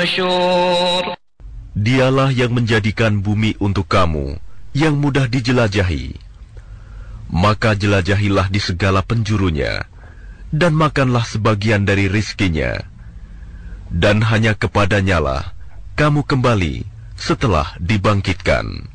النشور. Dialah yang menjadikan bumi untuk kamu, yang mudah dijelajahi. Maka jelajahilah di segala penjurunya, dan makanlah sebagian dari rizkinya. Dan hanya kepadanyalah kamu kembali setelah dibangkitkan.